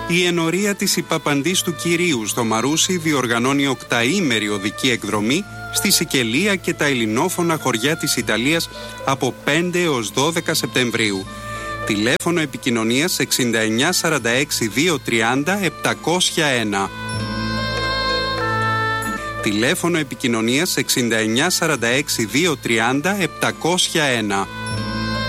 Η ενορία της Ιπαπαντής του Κυρίου στο Μαρούσι διοργανώνει οκταήμερη οδική εκδρομή στη Σικελία και τα ελληνόφωνα χωριά της Ιταλίας από 5 έως 12 Σεπτεμβρίου. Τηλέφωνο επικοινωνίας 69 46 230 701. Τηλέφωνο επικοινωνίας 69 46 230 701.